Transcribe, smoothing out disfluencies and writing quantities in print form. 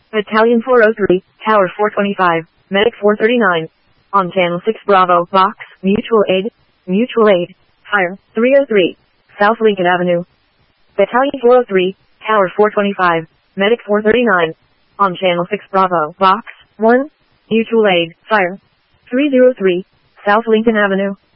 Battalion 403, Tower 425, Medic 439. On Channel 6 Bravo, Box, Mutual Aid, Fire, 303, South Lincoln Avenue. Battalion 403, Tower 425, Medic 439. On Channel 6 Bravo, Box, 1, Mutual Aid, Fire, 303, South Lincoln Avenue.